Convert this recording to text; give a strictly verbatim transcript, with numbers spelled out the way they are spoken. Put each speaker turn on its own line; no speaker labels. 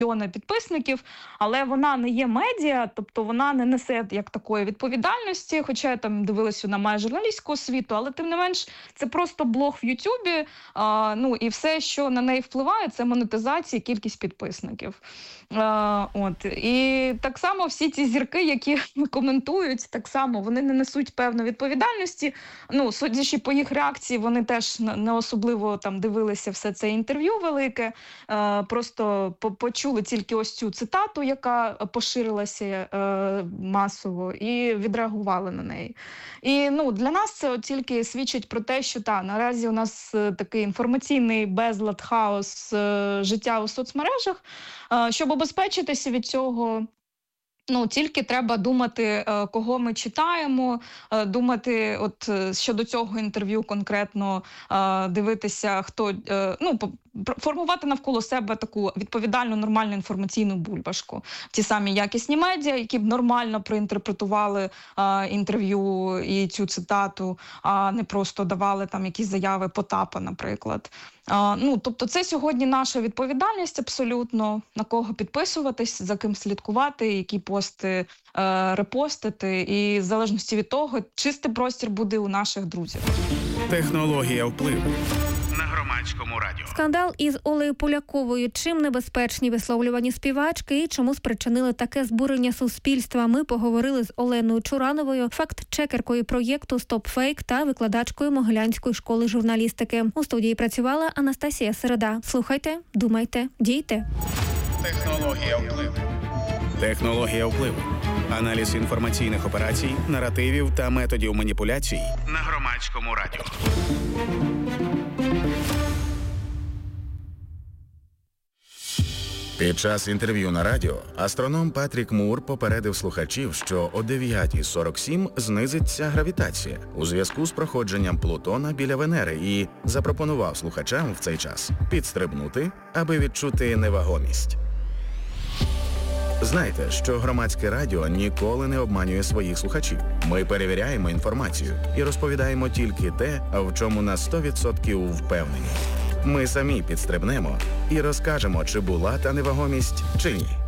мільйони підписників, але вона не є медіа, тобто вона не несе як такої відповідальності, хоча я там дивилася, вона має журналістську освіту, але тим не менш це просто блог в Ютубі, а, ну і все, що на неї впливає, це монетизація, кількість підписників. А, от. І так само всі ці зірки, які коментують, так само вони не несуть певної відповідальності. Ну, судячи по їх реакції, вони теж не особливо там дивилися все це інтерв'ю велике, а, просто почули тільки ось цю цитату, яка поширилася е, масово, і відреагували на неї. І ну, для нас це от тільки свідчить про те, що та, наразі у нас е, такий інформаційний безлад, хаос е, життя у соцмережах. Е, щоб обезпечитися від цього, ну, тільки треба думати, кого ми читаємо, думати от щодо цього інтерв'ю конкретно, дивитися, хто, ну, формувати навколо себе таку відповідальну, нормальну інформаційну бульбашку. Ті самі якісні медіа, які б нормально проінтерпретували інтерв'ю і цю цитату, а не просто давали там якісь заяви Потапа, наприклад. А, ну, тобто це сьогодні наша відповідальність абсолютно, на кого підписуватись, за ким слідкувати, які пости е, репостити, і в залежності від того, чистий простір буде у наших друзів.
Технологія впливу на Громадському радіо.
Скандал із Олею Поляковою. Чим небезпечні висловлювані співачки і чому спричинили таке збурення суспільства? Ми поговорили з Оленою Чурановою, факт-чекеркою проєкту «Стоп Фейк» та викладачкою Могилянської школи журналістики. У студії працювала Анастасія Середа. Слухайте, думайте, дійте.
Технологія впливу. Технологія впливу. Аналіз інформаційних операцій, наративів та методів маніпуляцій на Громадському радіо. Під час інтерв'ю на радіо астроном Патрік Мур попередив слухачів, що о дев'ята сорок сім знизиться гравітація у зв'язку з проходженням Плутона біля Венери і запропонував слухачам в цей час підстрибнути, аби відчути невагомість. Знайте, що Громадське радіо ніколи не обманює своїх слухачів. Ми перевіряємо інформацію і розповідаємо тільки те, в чому на сто відсотків впевнені. Ми самі підстрибнемо і розкажемо, чи була та невагомість, чи ні.